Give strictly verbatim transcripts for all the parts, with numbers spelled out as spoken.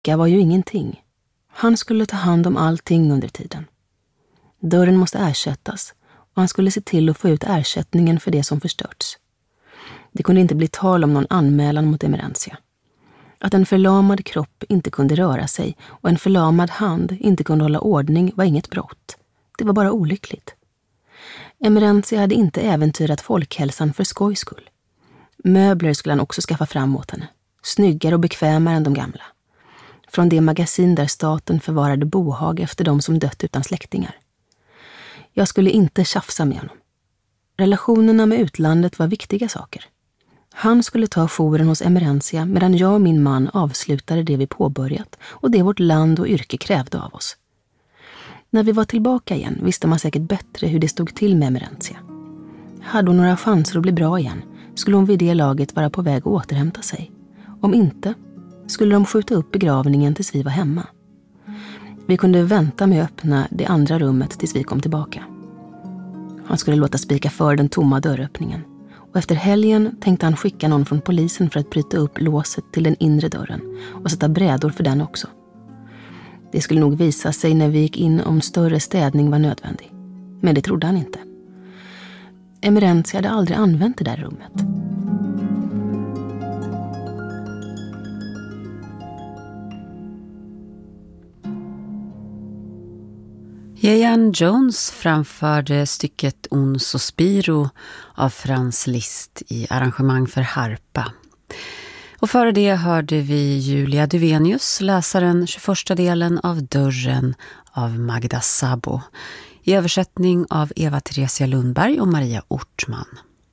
vecka var ju ingenting. Han skulle ta hand om allting under tiden. Dörren måste ersättas och han skulle se till att få ut ersättningen för det som förstörts. Det kunde inte bli tal om någon anmälan mot Emerencia. Att en förlamad kropp inte kunde röra sig och en förlamad hand inte kunde hålla ordning var inget brott. Det var bara olyckligt. Emerencia hade inte äventyrat folkhälsan för skojs skull. Möbler skulle han också skaffa fram åt henne. Snyggare och bekvämare än de gamla. Från det magasin där staten förvarade bohag efter de som dött utan släktingar. Jag skulle inte tjafsa med honom. Relationerna med utlandet var viktiga saker. Han skulle ta jouren hos Emerencia medan jag och min man avslutade det vi påbörjat och det vårt land och yrke krävde av oss. När vi var tillbaka igen visste man säkert bättre hur det stod till med Emerencia. Hade hon några chanser att bli bra igen skulle hon vid det laget vara på väg att återhämta sig. Om inte skulle de skjuta upp begravningen tills vi var hemma. Vi kunde vänta med att öppna det andra rummet tills vi kom tillbaka. Han skulle låta spika för den tomma dörröppningen. Och efter helgen tänkte han skicka någon från polisen för att bryta upp låset till den inre dörren och sätta brädor för den också. Det skulle nog visa sig när vi gick in om större städning var nödvändig. Men det trodde han inte. Emerencia hade aldrig använt det där rummet. Jan Jones framförde stycket Un sospiro av Franz Liszt i arrangemang för harpa. Och före det hörde vi Julia Duvenius läsa den tjugoförsta delen av Dörren av Magda Szabo i översättning av Eva Theresia Lundberg och Maria Ortman.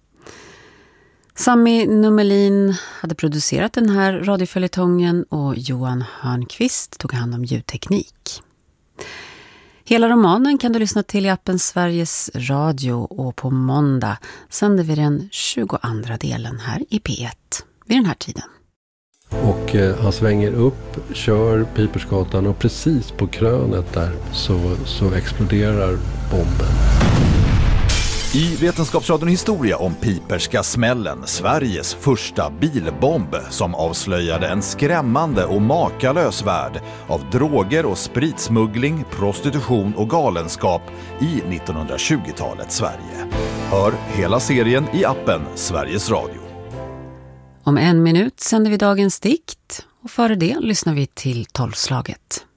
Sami Numelin hade producerat den här radioföljetongen och Johan Hörnqvist tog hand om ljudteknik. Hela romanen kan du lyssna till i appen Sveriges Radio och på måndag sänder vi den tjugoandra delen här i P ett vid den här tiden. Och eh, han svänger upp, kör Pipersgatan och precis på krönet där så, så exploderar bomben. I Vetenskapsradion historia om Piperska smällen, Sveriges första bilbomb som avslöjade en skrämmande och makalös värld av droger och spritsmuggling, prostitution och galenskap i nittonhundratjugotalets Sverige. Hör hela serien i appen Sveriges Radio. Om en minut sänder vi dagens dikt och före det lyssnar vi till tolvslaget.